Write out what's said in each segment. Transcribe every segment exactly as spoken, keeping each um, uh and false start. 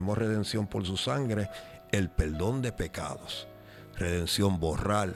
Tenemos redención por su sangre, el perdón de pecados. Redención, borrar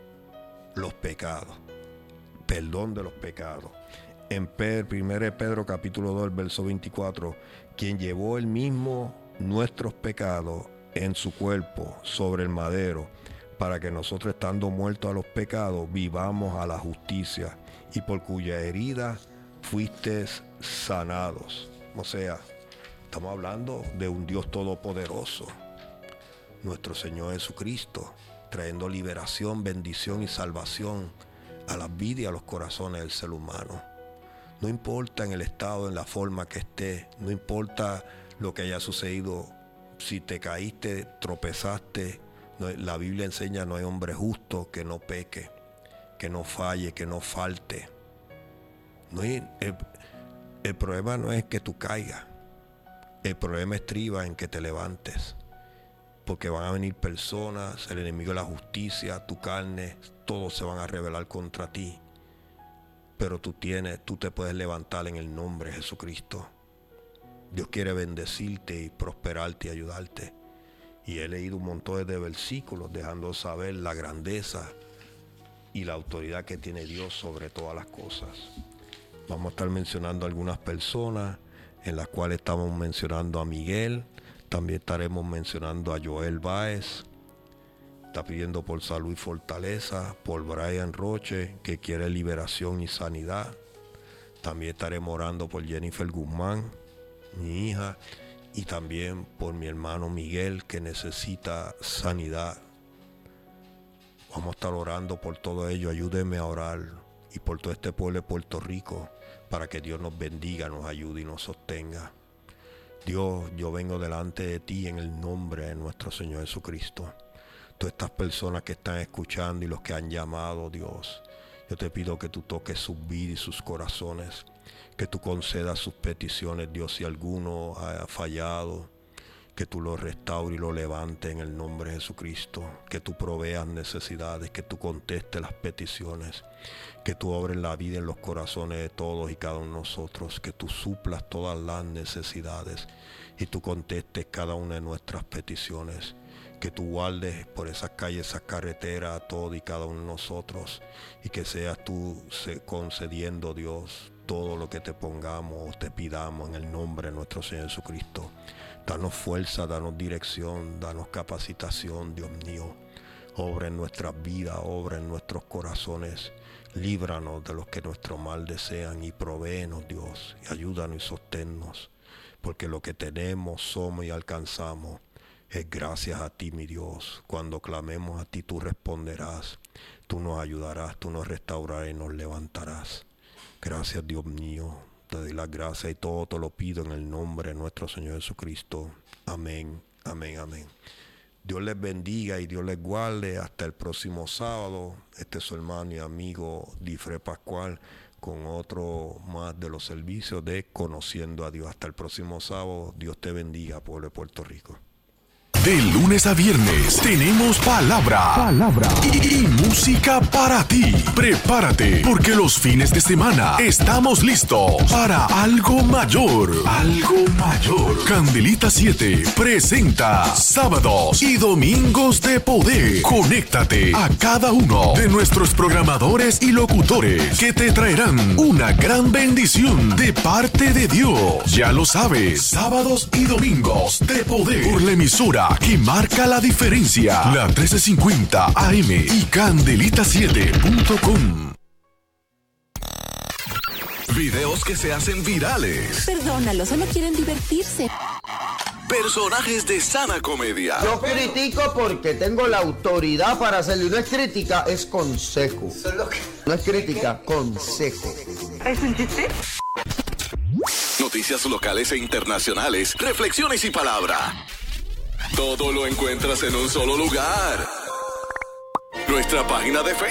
los pecados. Perdón de los pecados. En primera de Pedro capítulo dos, verso veinticuatro, quien llevó él mismo nuestros pecados en su cuerpo sobre el madero, para que nosotros, estando muertos a los pecados, vivamos a la justicia, y por cuya herida fuisteis sanados. O sea, estamos hablando de un Dios todopoderoso, nuestro Señor Jesucristo, trayendo liberación, bendición y salvación a las vidas y a los corazones del ser humano. No importa en el estado, en la forma que esté, no importa lo que haya sucedido, si te caíste, tropezaste, no, la Biblia enseña: no hay hombre justo que no peque, que no falle, que no falte. No hay, el, el problema no es que tú caigas, el problema estriba en que te levantes, porque van a venir personas, el enemigo de la justicia, tu carne, todos se van a rebelar contra ti. Pero tú tienes, tú te puedes levantar en el nombre de Jesucristo. Dios quiere bendecirte y prosperarte y ayudarte. Y he leído un montón de versículos dejando saber la grandeza y la autoridad que tiene Dios sobre todas las cosas. Vamos a estar mencionando algunas personas, en las cuales estamos mencionando a Miguel. También estaremos mencionando a Joel Báez. Está pidiendo por salud y fortaleza. Por Brian Roche, que quiere liberación y sanidad. También estaremos orando por Jennifer Guzmán, mi hija. Y también por mi hermano Miguel, que necesita sanidad. Vamos a estar orando por todo ello. Ayúdenme a orar. Y por todo este pueblo de Puerto Rico, para que Dios nos bendiga, nos ayude y nos sostenga. Dios, yo vengo delante de ti en el nombre de nuestro Señor Jesucristo. Todas estas personas que están escuchando y los que han llamado, Dios, yo te pido que tú toques sus vidas y sus corazones, que tú concedas sus peticiones, Dios. Si alguno ha fallado, que tú lo restaures y lo levantes en el nombre de Jesucristo, que tú proveas necesidades, que tú contestes las peticiones, que tú obres la vida en los corazones de todos y cada uno de nosotros, que tú suplas todas las necesidades y tú contestes cada una de nuestras peticiones, que tú guardes por esas calles, esas carreteras a todos y cada uno de nosotros, y que seas tú concediendo, Dios, todo lo que te pongamos o te pidamos en el nombre de nuestro Señor Jesucristo. Danos fuerza, danos dirección, danos capacitación, Dios mío. Obra en nuestras vidas, obra en nuestros corazones. Líbranos de los que nuestro mal desean y provéenos, Dios, y ayúdanos y sosténnos, porque lo que tenemos, somos y alcanzamos es gracias a ti, mi Dios. Cuando clamemos a ti, tú responderás, tú nos ayudarás, tú nos restaurarás y nos levantarás. Gracias, Dios mío. Te doy las gracias y todo te lo pido en el nombre de nuestro Señor Jesucristo. Amén, amén, amén. Dios les bendiga y Dios les guarde. Hasta el próximo sábado. Este es su hermano y amigo Difre Pascual con otro más de los servicios de Conociendo a Dios. Hasta el próximo sábado. Dios te bendiga, pueblo de Puerto Rico. De lunes a viernes tenemos palabra, palabra y, y música para ti. Prepárate, porque los fines de semana estamos listos para algo mayor. Algo mayor. Candelita siete presenta sábados y domingos de poder. Conéctate a cada uno de nuestros programadores y locutores que te traerán una gran bendición de parte de Dios. Ya lo sabes, sábados y domingos de poder por la emisora que marca la diferencia, la trece cincuenta A M y candelita siete punto com. Videos que se hacen virales. Perdónalo, solo quieren divertirse. Personajes de sana comedia. Yo critico porque tengo la autoridad para hacerlo. Y no es crítica, es consejo. No es crítica, consejo. ¿Es un chiste? Noticias locales e internacionales, reflexiones y palabra. Todo lo encuentras en un solo lugar. Nuestra página de Facebook.